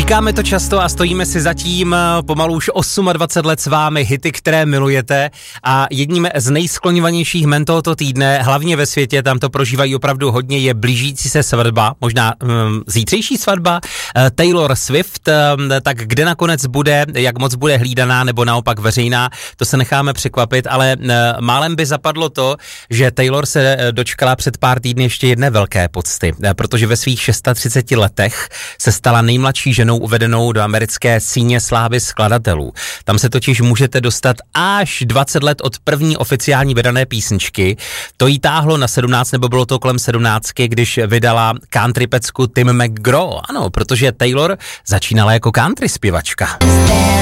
Říkáme to často a stojíme si zatím pomalu už 28 let s vámi, hity, které milujete, a jedním z nejskloňovanějších men tohoto týdne, hlavně ve světě, tam to prožívají opravdu hodně, je blížící se svatba, možná zítřejší svatba, Taylor Swift. Tak kde nakonec bude, jak moc bude hlídaná nebo naopak veřejná, to se necháme překvapit, ale málem by zapadlo to, že Taylor se dočkala před pár týdny ještě jedné velké pocty, protože ve svých 36 letech se stala nejmladší ženou uvedenou do americké síně slávy skladatelů. Tam se totiž můžete dostat až 20 let od první oficiální vydané písničky. To jí táhlo na 17, nebo bylo to kolem 17, když vydala country pecku Tim McGraw. Ano, protože Taylor začínala jako country zpěvačka.